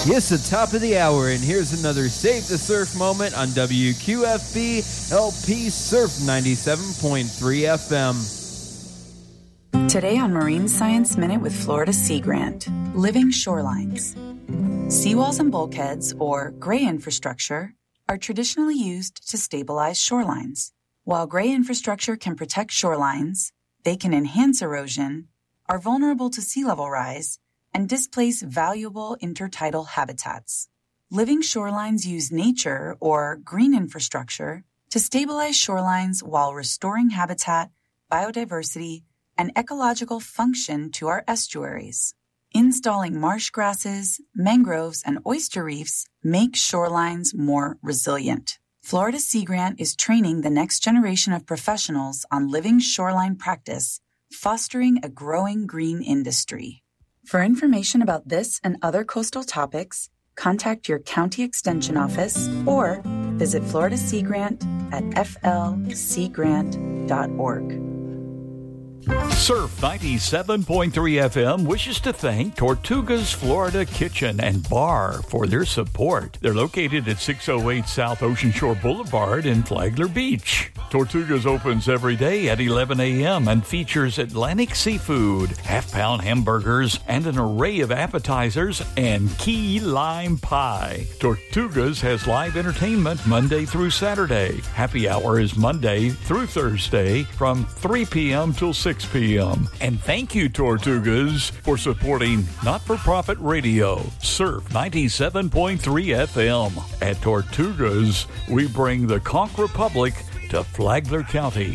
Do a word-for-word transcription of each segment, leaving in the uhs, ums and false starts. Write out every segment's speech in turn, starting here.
Yes, the top of the hour, and here's another Save the Surf moment on W Q F B L P Surf ninety-seven point three F M. Today on Marine Science Minute with Florida Sea Grant, living shorelines. Seawalls and bulkheads, or gray infrastructure, are traditionally used to stabilize shorelines. While gray infrastructure can protect shorelines, they can enhance erosion, are vulnerable to sea level rise, and displace valuable intertidal habitats. Living shorelines use nature, or green infrastructure, to stabilize shorelines while restoring habitat, biodiversity, and ecological function to our estuaries. Installing marsh grasses, mangroves, and oyster reefs make shorelines more resilient. Florida Sea Grant is training the next generation of professionals on living shoreline practice, fostering a growing green industry. For information about this and other coastal topics, contact your county extension office or visit Florida Sea Grant at f l sea grant dot org. Surf ninety-seven point three F M wishes to thank Tortuga's Florida Kitchen and Bar for their support. They're located at six oh eight South Ocean Shore Boulevard in Flagler Beach. Tortuga's opens every day at eleven a.m. and features Atlantic seafood, half-pound hamburgers, and an array of appetizers and key lime pie. Tortuga's has live entertainment Monday through Saturday. Happy hour is Monday through Thursday from three p.m. till six p.m. And thank you, Tortugas, for supporting not-for-profit radio, Surf ninety-seven point three F M. At Tortugas, we bring the Conch Republic to Flagler County.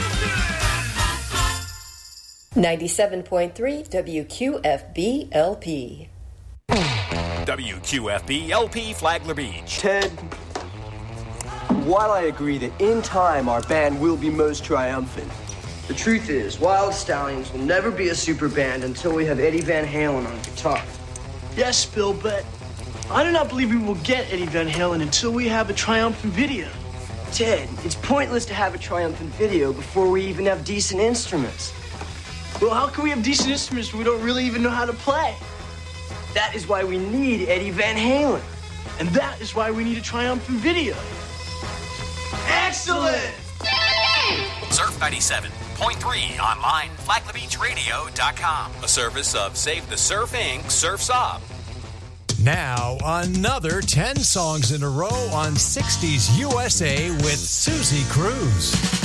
ninety-seven point three W Q F B L P. W Q F B L P Flagler Beach. Ted, while I agree that in time our band will be most triumphant, the truth is, Wild Stallions will never be a super band until we have Eddie Van Halen on guitar. Yes, Bill, but I do not believe we will get Eddie Van Halen until we have a triumphant video. Ted, it's pointless to have a triumphant video before we even have decent instruments. Well, how can we have decent instruments when we don't really even know how to play? That is why we need Eddie Van Halen. And that is why we need a triumphant video. Excellent! Surf ninety-seven point three online, flagler beach radio dot com. A service of Save the Surf Incorporated. Surf's Up. Now, another ten songs in a row on sixties U S A with Susie Cruz.